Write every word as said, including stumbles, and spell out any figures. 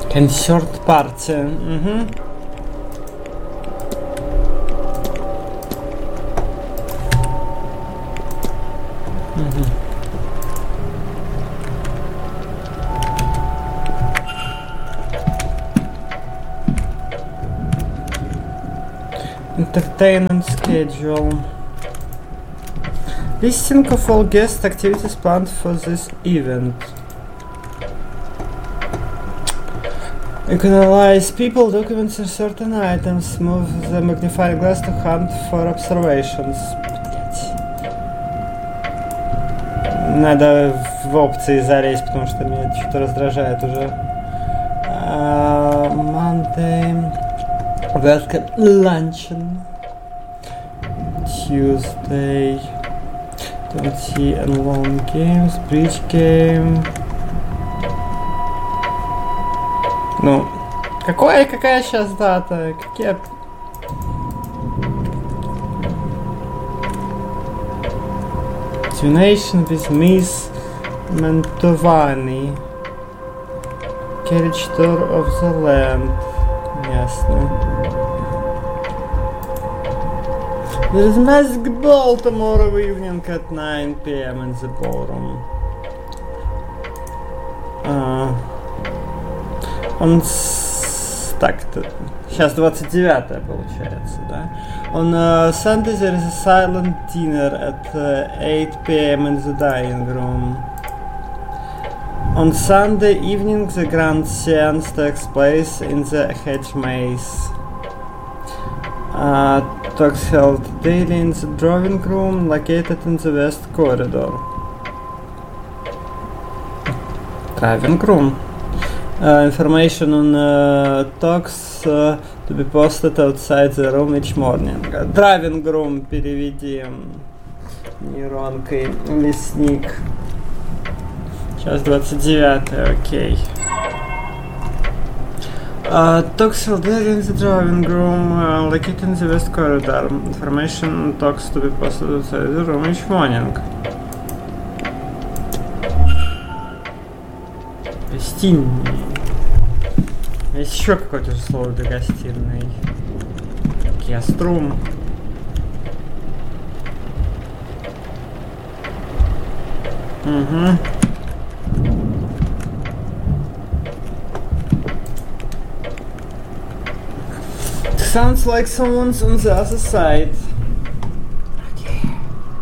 Concert party. Mm-hmm. Mm-hmm. Entertainment schedule. Listing of all guest activities planned for this event. You can analyze people, documents, and certain items. Move the magnifying glass to hunt for observations. Надо в опции залезть, потому что меня что-то раздражает уже. Uh, Monday. Welcome luncheon. Tuesday. twenty and long games. Bridge game. Ну, какое, какая сейчас дата? Какие... Continuation with Miss Mantovani. Carriage tour of the land. Ясно. There's masked ball tomorrow evening at nine p m in the ballroom. Uh, он с... Так, сейчас двадцать девятое получается, да? On uh, Sunday there is a silent dinner at uh, eight p m in the dining room. On Sunday evening the grand seance takes place in the hedge maze. Uh, talks held daily in the drawing room located in the west corridor. Drawing room. Uh, information on uh, talks uh, to be posted outside the room each morning. Drawing room переведи нейронкой. Лесник. Сейчас двадцать девятое, окей. Uh, talks held daily in the drawing room uh, located in the west corridor. Information on talks to be posted outside the room each morning. Гостиный. Есть еще какое-то же слово для гостиной. Геструм. Угу. Sounds like someone's on the other side.